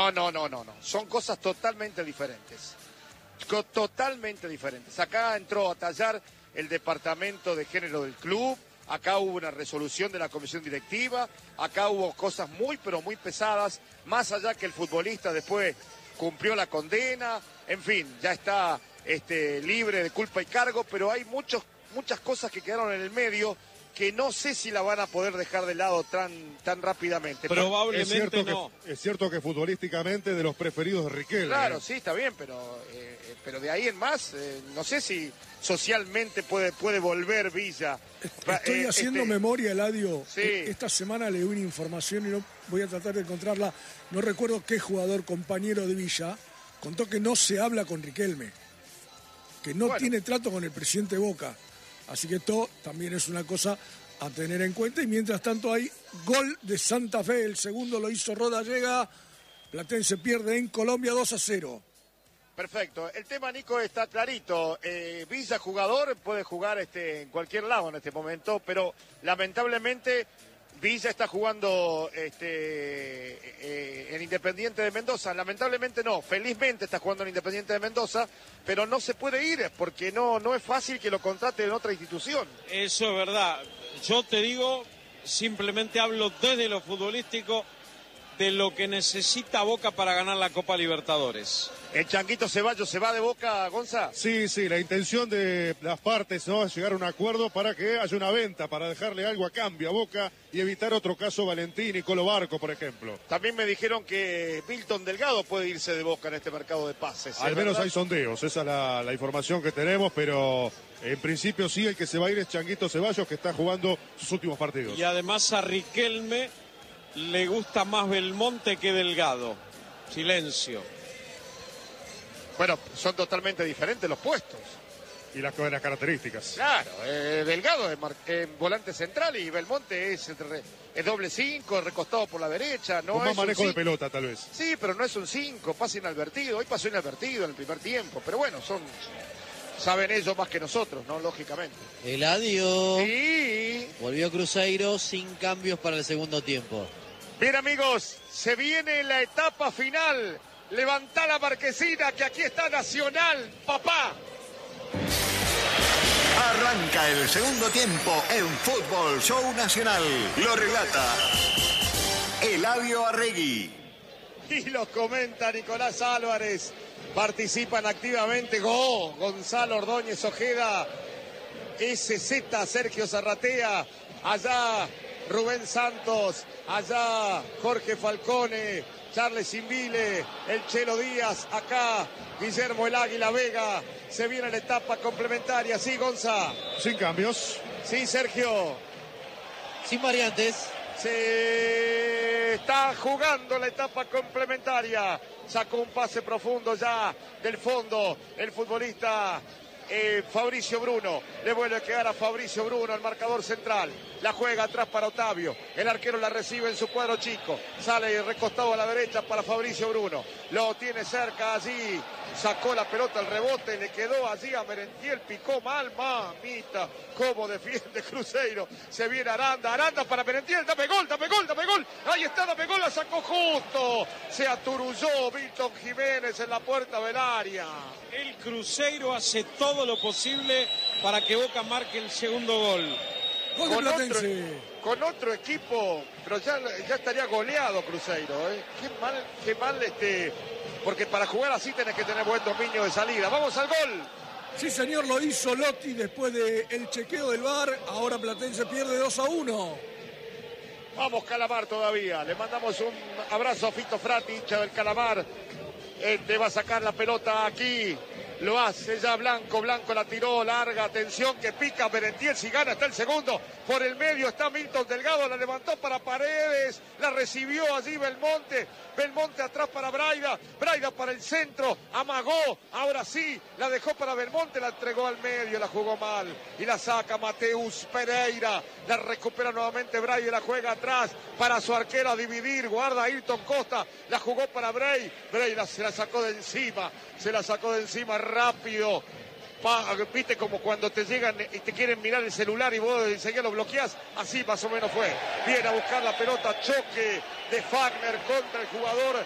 No. Son cosas totalmente diferentes. Totalmente diferentes. Acá entró a tallar el departamento de género del club, acá hubo una resolución de la comisión directiva, acá hubo cosas muy, pero muy pesadas, más allá que el futbolista después cumplió la condena, en fin, ya está libre de culpa y cargo, pero hay muchas cosas que quedaron en el medio que no sé si la van a poder dejar de lado tan rápidamente. Probablemente no. Es cierto que futbolísticamente de los preferidos de Riquelme. Claro, sí, está bien, pero de ahí en más, no sé si socialmente puede volver Villa. Estoy haciendo memoria, Eladio. Sí. Esta semana leí una información y no voy a tratar de encontrarla. No recuerdo qué jugador compañero de Villa contó que no se habla con Riquelme, que no tiene trato con el presidente Boca. Así que esto también es una cosa a tener en cuenta. Y mientras tanto hay gol de Santa Fe. El segundo lo hizo Rodallega. Platense pierde en Colombia 2-0. Perfecto. El tema, Nico, está clarito. Villa jugador puede jugar en cualquier lado en este momento, pero lamentablemente Villa está jugando en Independiente de Mendoza. Lamentablemente no, felizmente está jugando en Independiente de Mendoza, pero no se puede ir porque no es fácil que lo contrate en otra institución. Eso es verdad. Yo te digo, simplemente hablo desde lo futbolístico, de lo que necesita Boca para ganar la Copa Libertadores. ¿El Changuito Ceballos se va de Boca, Gonza? Sí, la intención de las partes, ¿no?, es llegar a un acuerdo para que haya una venta, para dejarle algo a cambio a Boca y evitar otro caso Valentín y Colo Barco, por ejemplo. También me dijeron que Milton Delgado puede irse de Boca en este mercado de pases. Al menos hay sondeos, esa es la información que tenemos, pero en principio sí, el que se va a ir es Changuito Ceballos, que está jugando sus últimos partidos. Y además a Riquelme le gusta más Belmonte que Delgado. Silencio. Bueno, son totalmente diferentes los puestos. Y las características. Claro, Delgado es volante central y Belmonte es doble 5, recostado por la derecha. No con más es manejo de pelota, tal vez. Sí, pero no es un 5, pasa inadvertido. Hoy pasó inadvertido en el primer tiempo. Pero bueno, saben ellos más que nosotros, ¿no? Lógicamente. Eladio. Sí. Volvió Cruzeiro sin cambios para el segundo tiempo. Bien, amigos, se viene la etapa final. Levantá la marquesina, que aquí está Nacional, papá. Arranca el segundo tiempo en Fútbol Show Nacional. Lo relata Eladio Arregui. Y lo comenta Nicolás Álvarez. Participan activamente Gonzalo Ordóñez Ojeda, SZ Sergio Zarratea, allá Rubén Santos, allá Jorge Falcone, Charles Invile, el Chelo Díaz, acá Guillermo el Águila Vega. Se viene la etapa complementaria, ¿sí, Gonza? Sin cambios. Sí, Sergio. Sin variantes. Se está jugando la etapa complementaria. Sacó un pase profundo ya del fondo el futbolista Fabricio Bruno. Le vuelve a quedar a Fabricio Bruno, el marcador central. La juega atrás para Otavio. El arquero la recibe en su cuadro chico. Sale recostado a la derecha para Fabricio Bruno. Lo tiene cerca allí. Sacó la pelota al rebote. Le quedó allí a Merentiel. Picó mal. Mamita. Cómo defiende Cruzeiro. Se viene Aranda. Aranda para Merentiel. Dame gol, dame gol, dame gol. Ahí está, dame gol. La sacó justo. Se aturulló Milton Jiménez en la puerta del área. El Cruzeiro hace todo lo posible para que Boca marque el segundo gol. Con otro equipo, pero ya estaría goleado Cruzeiro, ¿eh? Qué mal porque para jugar así tenés que tener buen dominio de salida. ¡Vamos al gol! Sí, señor, lo hizo Lotti después del chequeo del VAR. Ahora Platense pierde 2-1. Vamos, Calamar todavía. Le mandamos un abrazo a Fito Frati, hincha del Calamar. Te va a sacar la pelota aquí. Lo hace ya Blanco la tiró, larga, atención, que pica Merentiel, si gana está el segundo, por el medio está Milton Delgado, la levantó para Paredes, la recibió allí Belmonte atrás para Braida para el centro, amagó, ahora sí, la dejó para Belmonte, la entregó al medio, la jugó mal, y la saca Mateus Pereira, la recupera nuevamente Braida, la juega atrás, para su arquero a dividir, guarda Ayrton Costa, la jugó para Braida se la sacó de encima, rápido. Viste como cuando te llegan y te quieren mirar el celular y vos enseguida lo bloqueás, así más o menos fue. Viene a buscar la pelota, choque de Fagner contra el jugador